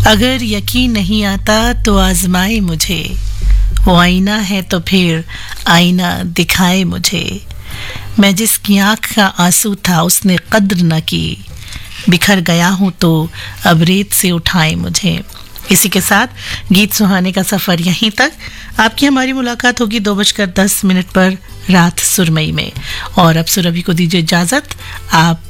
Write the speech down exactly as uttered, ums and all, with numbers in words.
अगर यकीन नहीं आता तो आजमाए मुझे, वो आईना है तो फिर आईना दिखाए मुझे। मैं जिसकी आँख का आंसू था उसने कद्र न की, बिखर गया हूँ तो अब रेत से उठाए मुझे। इसी के साथ गीत सुहाने का सफ़र यहीं तक। आपकी हमारी मुलाकात होगी दो बजकर दस मिनट पर रात सुरमई में। और अब सुरभि को दीजिए इजाज़त। आप